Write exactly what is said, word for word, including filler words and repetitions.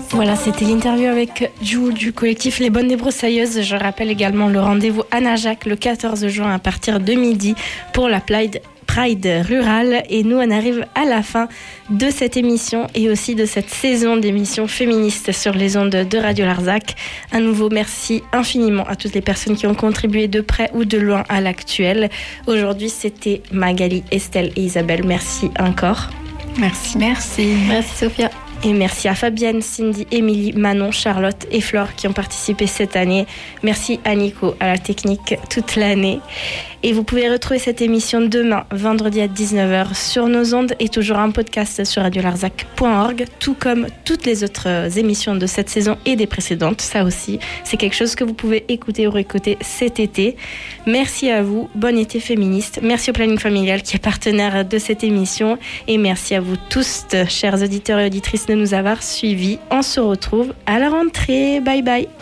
Voilà, c'était l'interview avec Jou du collectif Les Bonnes Débroussailleuses. Je rappelle également le rendez-vous à Najac le quatorze juin à partir de midi pour la Pride. Pride rurale. Et nous, on arrive à la fin de cette émission et aussi de cette saison d'émissions féministes sur les ondes de Radio Larzac. Un nouveau merci infiniment à toutes les personnes qui ont contribué de près ou de loin à l'actuel. Aujourd'hui, c'était Magali, Estelle et Isabelle. Merci encore. Merci. Merci. Merci Sophia. Et merci à Fabienne, Cindy, Émilie, Manon, Charlotte et Flore qui ont participé cette année. Merci à Nico, à la technique toute l'année. Et vous pouvez retrouver cette émission demain, vendredi à dix-neuf heures, sur nos ondes et toujours un podcast sur radio larzac point org, tout comme toutes les autres émissions de cette saison et des précédentes. Ça aussi, c'est quelque chose que vous pouvez écouter ou réécouter cet été. Merci à vous, bon été féministe. Merci au Planning Familial qui est partenaire de cette émission. Et merci à vous tous, chers auditeurs et auditrices, de nous avoir suivis. On se retrouve à la rentrée. Bye bye.